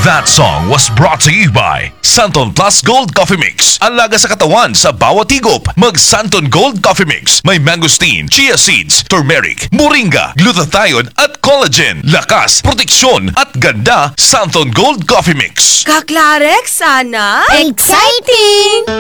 That song was brought to you by Santon Plus Gold Coffee Mix. Alaga sa katawan sa bawat higop. Mag Santon Gold Coffee Mix. May mangosteen, chia seeds, turmeric, moringa, glutathione at collagen. Lakas, proteksyon at ganda. Santon Gold Coffee Mix. Kaklarek, sana? Exciting!